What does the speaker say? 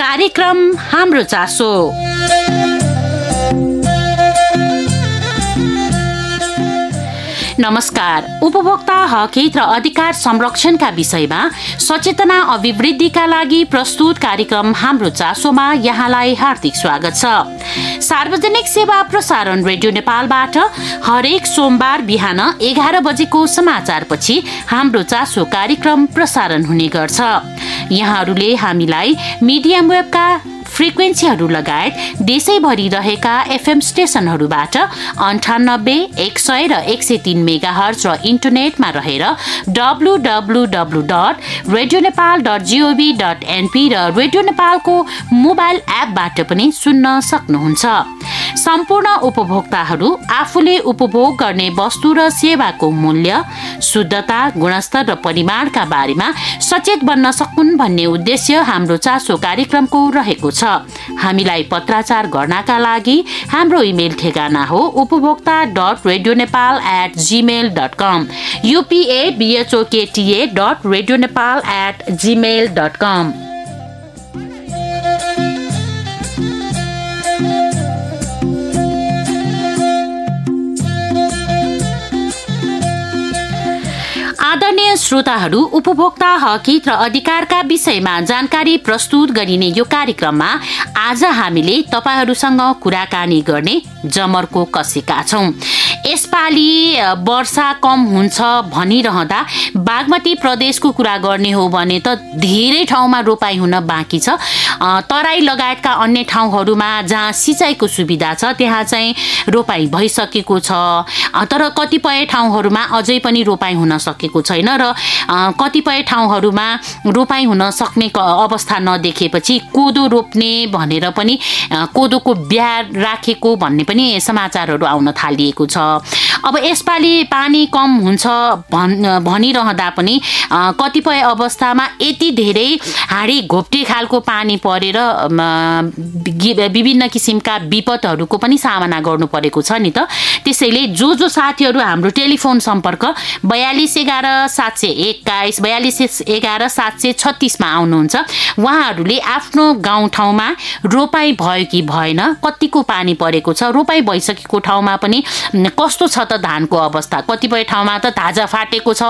कार्यक्रम हाम्रो चासो। नमस्कार। उपभोक्ता हक हित र अधिकार संरक्षणका विषयमा सचेतना अभिवृद्धिका लागि प्रस्तुत कार्यक्रम हाम्रो चासोमा यहाँलाई हार्दिक स्वागत छ। सार्वजनिक सेवा प्रसारण रेडियो नेपालबाट हरेक सोमबार बिहान 11 बजेको समाचारपछि हाम्रो चासो कार्यक्रम प्रसारण हुने गर्छ। यहाँहरूले हामीलाई मिडियम वेभका फ्रिक्वेन्सीहरू लगायत देशैभरि रहेका एफएम स्टेशनहरूबाट 98, 100 र 103 मेगाहर्ज र इन्टरनेटमा रहेर www.radionepal.gov.np र रेडियो नेपालको मोबाइल एपबाट पनि सुन्न सक्नुहुन्छ। सम्पूर्ण उपभोक्ताहरू आफूले उपभोग गर्ने वस्तु र सेवाको मूल्य, शुद्धता, गुणस्तर र परिमाणका बारेमा सचेत बन्न सकुन् भन्ने उद्देश्य हाम्रो चासो कार्यक्रमको रहेको छ। हामीलाई पत्राचार गर्नका लागि हाम्रो इमेल ठेगाना हो upabhokta.radionepal@gmail.com upabhokta.radionepal@gmail.com। आदरणीय श्रोताहरू, उपभोक्ता हक हित र अधिकारका विषयमा जानकारी प्रस्तुत गरिने यो कार्यक्रममा आज हामीले तपाईहरूसँग कुराकानी गर्ने जमर्को कसेका छौं। यसपालि वर्षा कम हुन्छ भनिरहँदा बागमती प्रदेशको कुरा गर्ने हो भने त धेरै ठाउँमा रोपाई हुन बाँकी छ। तराई लगायतका अन्य ठाउँहरूमा जहाँ सिँचाइको सुविधा छ त्यहाँ चाहिँ रोपाई भइसकेको छ, तर कतिपय ठाउँहरूमा अझै पनि रोपाई हुन सकेको छैन र कतिपय ठाउँहरूमा रोपाई हुन सक्ने अवस्था नदेखेपछि कोदो रोप्ने भनेर पनि कोदोको बिहा राखेको भन्ने पनि समाचारहरू आउन थालिएको छ। अब यसपालि पानी कम हुन्छ भनिरहँदा पनि कतिपय अवस्थामा यति धेरै हाडी घोप्टे खालको पानी परेर विभिन्न किसिमका विपदहरूको पनि सामना गर्नु परेको छ नि त। त्यसैले जो साथीहरू हाम्रो टेलिफोन सम्पर्क 42 11 721 42 11 736 मा आउनुहुन्छ, उहाँहरूले आफ्नो गाउँठाउँमा रोपाई भयो कि भएन, कतिको पानी परेको छ, रोपाई भइसकेको ठाउँमा पनि कस्तो छ त धानको अवस्था, कतिपय ठाउँमा त ताजा फाटेको छ,